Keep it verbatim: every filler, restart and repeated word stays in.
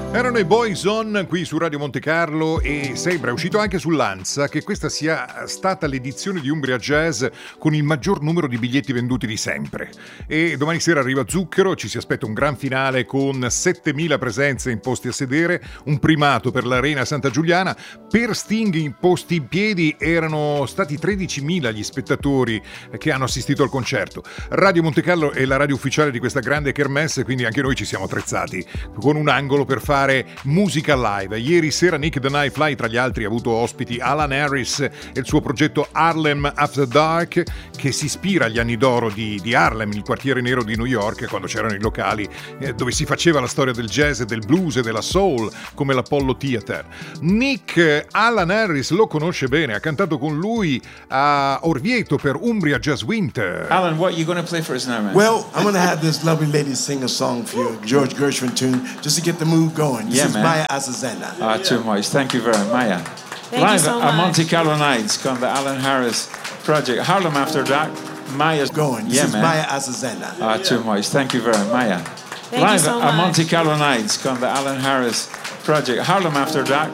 Erano i Boyzone qui su Radio Monte Carlo e sembra, è uscito anche sull'Ansa, che questa sia stata l'edizione di Umbria Jazz con il maggior numero di biglietti venduti di sempre. E domani sera arriva Zucchero, ci si aspetta un gran finale con settemila presenze in posti a sedere, un primato per l'Arena Santa Giuliana. Per Sting in posti in piedi erano stati tredicimila gli spettatori che hanno assistito al concerto. Radio Monte Carlo è la radio ufficiale di questa grande kermesse, quindi anche noi ci siamo attrezzati con un angolo per fare musica live. Ieri sera Nick the Night Fly, tra gli altri, ha avuto ospiti Alan Harris e il suo progetto Harlem After Dark, che si ispira agli anni d'oro di, di Harlem, il quartiere nero di New York, quando c'erano i locali eh, dove si faceva la storia del jazz, del blues e della soul, come l'Apollo Theater. Nick Alan Harris lo conosce bene, ha cantato con lui a Orvieto per Umbria Jazz Winter. Alan, what are you going to play for us now, man? Well, I'm going to have this lovely lady sing a song for you, George Gershwin tune, just to get the mood going. This Yeah, is man. Maya Azazel. Ah, too much. Thank you very much, Maya. Thank you Live so at much. Monte Carlo Nights con the Alan Harris Project. Harlem After Dark. Maya's Going. This Yeah, is man. Maya Azazel. Ah, too much. Thank you very much, Maya. Thank you Live so at much. Monte Carlo Nights con the Alan Harris Project. Harlem After Dark.